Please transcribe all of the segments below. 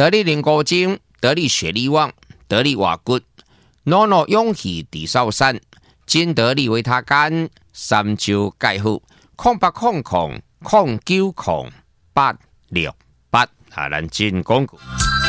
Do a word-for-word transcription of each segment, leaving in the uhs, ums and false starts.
得力灵果精、得力雪力旺、得力瓦骨、诺诺勇气地少山、金得力维他干、三九钙护、空八空空空九空八六八，啊，咱进广告。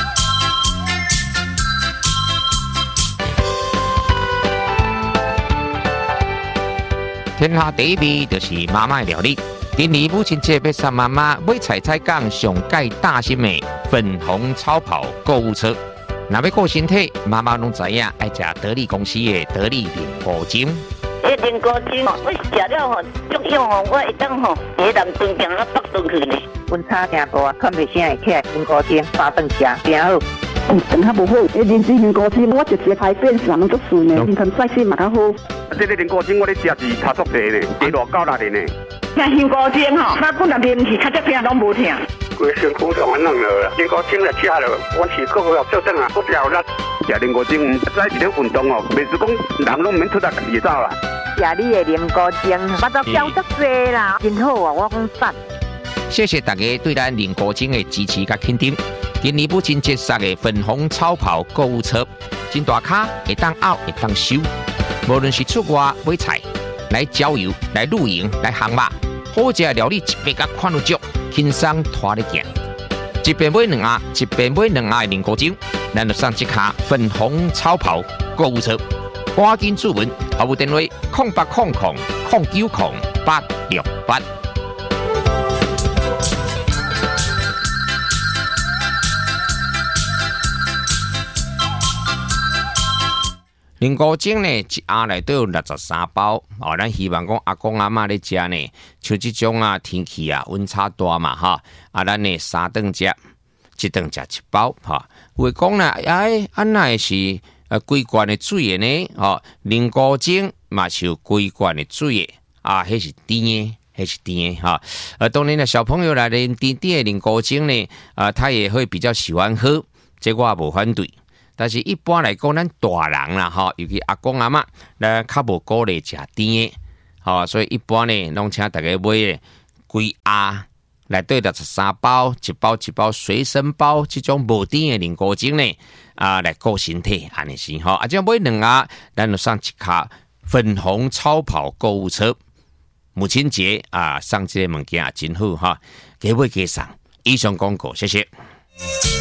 天下第一味就是妈妈的料理。今年母亲节要送妈妈买菜菜港上盖大新的粉红超跑购物车。若要顾身体，妈妈拢知影爱食得力公司的得力灵果精。 迄灵果精哦，我食了吼，足用哦，我会当吼，喺南东边啊北转去呢。 阮差惊大，看袂啥会起来灵果精，八顿食真好。 嗯，真较无好。迄灵芝灵果精，我直接排便上足顺呢，形成晒水嘛较好。 这个灵果精我咧食是差足济呢，第偌够力的呢。 像灵果精吼，那本来啉去，较只疼拢无疼。 规身躯都安弄了，灵果精来吃了，我是个个做阵啊，我表力。食灵果精，再一个运动哦，袂是讲人拢免出来家己走啦。 食你的灵果精，巴肚标足济啦，真好啊！我讲赞。 谢谢大家对咱灵果精的支持甲肯定。今年母亲节送的粉红超跑购物车，真大卡，会当拗，会当收。无论是出外买菜、来郊游、来露营、来航马，好食的料理一边甲看有足，轻松拖咧行。一边买两盒，一边买两盒的灵果精，咱就送一卡粉红超跑购物车。赶紧注文，服务电话空八空空空九空八六八。灵果精呢，一盒内都有六十三包哦。咱希望讲阿公阿嬷咧食呢，像这种啊天气啊温差大嘛哈，啊咱呢三顿食，一顿食一包哈。有讲呢，哎，安那是呃规罐的水的呢？哦，灵果精嘛是有规罐的水的啊，迄是甜的。还是甜哈，呃，当然了，小朋友来啉甜甜的灵果精呢，啊、呃，他也会比较喜欢喝，这我也无反对。但是一般来讲，咱大人啦哈，尤其阿公阿嬷，咱较无鼓励食甜的，好，所以一般呢，拢请大家买规盒内底六十三包，一包一包随身包，这种无甜的灵果精呢，啊，来顾身体，安尼是哈。啊，这样买两盒，咱就送一卡粉红超跑购物车。母亲节啊，送这个物件也真好哈，给买给送。以上广告，谢谢。